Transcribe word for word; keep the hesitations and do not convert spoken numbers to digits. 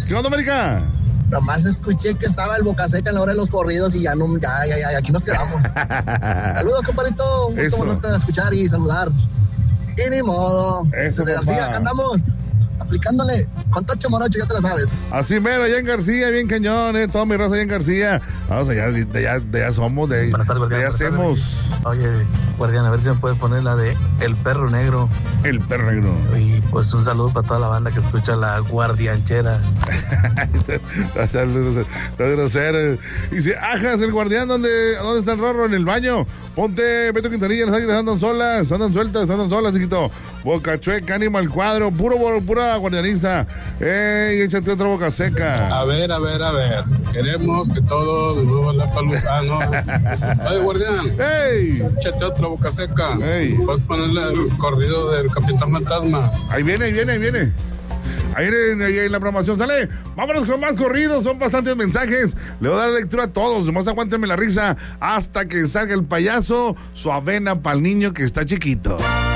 ¿Qué onda, América? Nomás escuché que estaba el Boca Seca en la hora de los corridos y ya no, ya, ya, ya, aquí nos quedamos. Saludos, compadrito. Un gusto volverte a escuchar y saludar. Y ni modo. Eso, Desde García, acá andamos. Aplicándole con Tocho Morocho, ya te lo sabes. Así mero, allá en García, bien cañón, eh. Toda mi raza allá en García. Vamos allá, de allá, de allá somos, de, tardes, de allá hacemos. Oye, guardián, a ver si me puedes poner la de El Perro Negro. El Perro Negro. Y pues un saludo para toda la banda que escucha la guardianchera. No grosero. Y si ajas el guardián, ¿dónde, ¿dónde está el Rorro? En el baño. Ponte Beto Quintanilla, las águilas andan solas, andan sueltas, andan solas, chiquito. Boca Chueca, ánimo al cuadro, puro, pura guardianiza. Ey, échate otra Boca Seca. A ver, a ver, a ver. Queremos que todo de nuevo en la palusa. Ah, no. Ay, guardián. ¡Ey! Échate otra Boca Seca. ¡Ey! Puedes ponerle el corrido del Capitán Fantasma. Ahí viene, ahí viene, ahí viene. Ahí en, ahí en la programación sale. Vámonos con más corridos. Son bastantes mensajes. Le voy a dar lectura a todos. Nomás aguántenme la risa hasta que salga el payaso. Su avena para el niño que está chiquito.